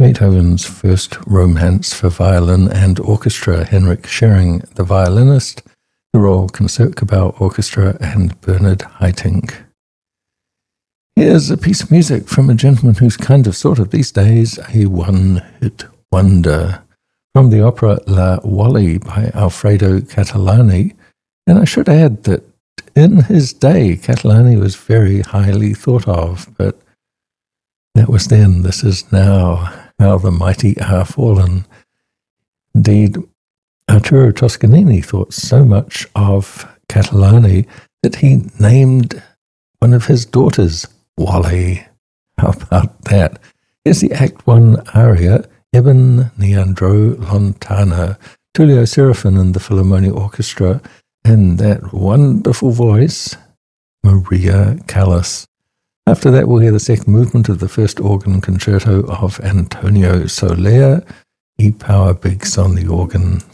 Beethoven's first romance for violin and orchestra, Henrik Schering, the violinist, the Royal Concertgebouw Orchestra, and Bernard Haitink. Here's a piece of music from a gentleman who's kind of sort of these days a one-hit wonder, from the opera La Wally by Alfredo Catalani. And I should add that in his day, Catalani was very highly thought of, but that was then, this is now. How the mighty are fallen. Indeed, Arturo Toscanini thought so much of Catalani that he named one of his daughters Wally. How about that? Here's the Act 1 aria, Eben Neandro Lontana, Tullio Serafin and the Philharmonia Orchestra, and that wonderful voice, Maria Callas. After that, we'll hear the second movement of the first organ concerto of Antonio Soler, E-Power Biggs on the organ,